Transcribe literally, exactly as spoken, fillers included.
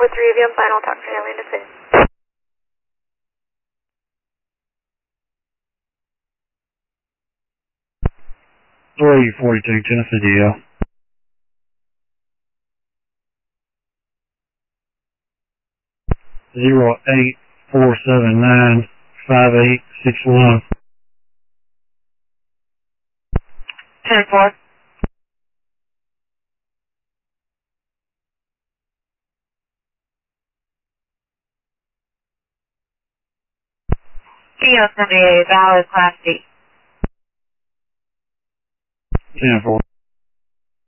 three of you on final talk for Atlanta City. three forty-two, Tennessee D L. Zero eight four seven nine five eight six one. ten four. T O seventy-eight, valid Class D. ten four.